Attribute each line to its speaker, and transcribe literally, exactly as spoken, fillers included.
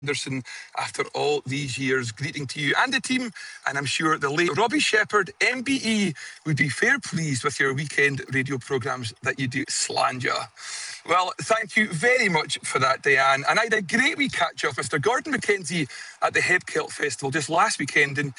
Speaker 1: Anderson, after all these years. Greeting to you and the team, and I'm sure the late Robbie Shepherd, M B E, would be fair pleased with your weekend radio programmes that you do. Slanja. Well, thank you very much for that, Diane. And I had a great wee catch up with Mister Gordon McKenzie at the Hebkilt Festival just last weekend, and